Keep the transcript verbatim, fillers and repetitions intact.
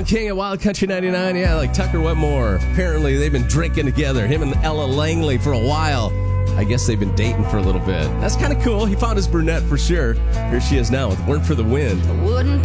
Sean King at Wild Country ninety-nine. Yeah, like Tucker Wetmore. Apparently, they've been drinking together, him and Ella Langley, for a while. I guess they've been dating for a little bit. That's kind of cool. He found his brunette for sure. Here she is now with Word for the Wind. Wouldn't